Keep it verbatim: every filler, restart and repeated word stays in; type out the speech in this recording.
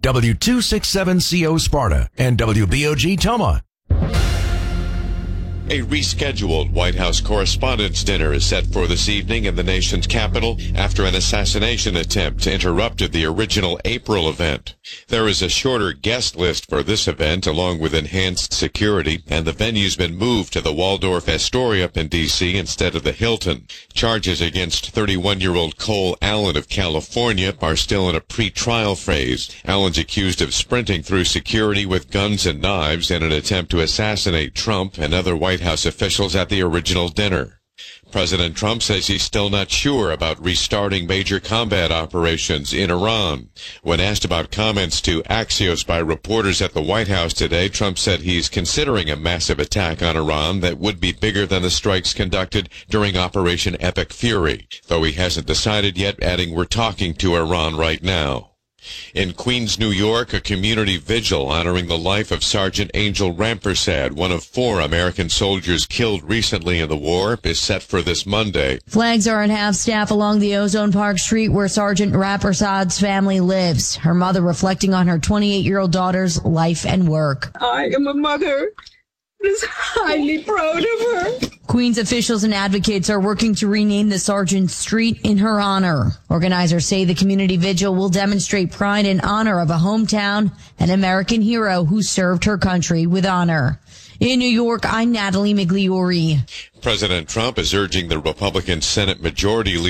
W two sixty-seven C O Sparta and W B O G Toma. A rescheduled White House Correspondents' Dinner is set for this evening in the nation's capital after an assassination attempt interrupted the original April event. There is a shorter guest list for this event, along with enhanced security, and the venue's been moved to the Waldorf Astoria in D C instead of the Hilton. Charges against thirty-one-year-old Cole Allen of California are still in a pre-trial phase. Allen's accused of sprinting through security with guns and knives in an attempt to assassinate Trump and other White House officials at the original dinner. President Trump says he's still not sure about restarting major combat operations in Iran. When asked about comments to Axios by reporters at the White House today, Trump said he's considering a massive attack on Iran that would be bigger than the strikes conducted during Operation Epic Fury, though he hasn't decided yet, adding, "We're talking to Iran right now." In Queens, New York, a community vigil honoring the life of Sergeant Angel Rampersad, one of four American soldiers killed recently in the war, is set for this Monday. Flags are at half-staff along the Ozone Park Street where Sergeant Rampersad's family lives, her mother reflecting on her twenty-eight-year-old daughter's life and work. I am a mother who is highly proud of her. Queens officials and advocates are working to rename the sergeant's street in her honor. Organizers say the community vigil will demonstrate pride and honor of a hometown and American hero who served her country with honor. In New York, I'm Natalie Migliori. President Trump is urging the Republican Senate Majority Leader